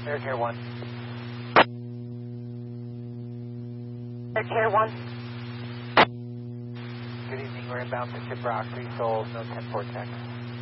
Air 1. Air 1. Good evening, we're inbound to Ship Rock, 3 souls, no 10-4 check.